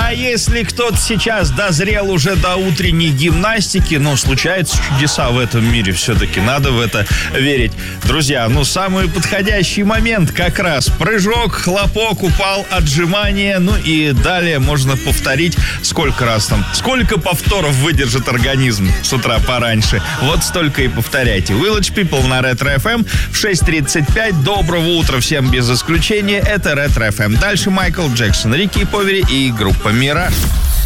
а если кто-то сейчас дозрел уже до утренней гимнастики, случаются чудеса в этом мире все-таки, надо в это верить. Друзья, самый подходящий момент как раз. Прыжок, хлопок, упал, отжимание, и далее можно повторить сколько раз там, сколько повторов выдержит организм с утра пораньше. Вот столько и повторяйте. Village People на Ретро FM в 6:35. Доброго утра всем без исключения. Это Ретро FM. Дальше Майкл Джексон, Рики Повери и группа «Мираж».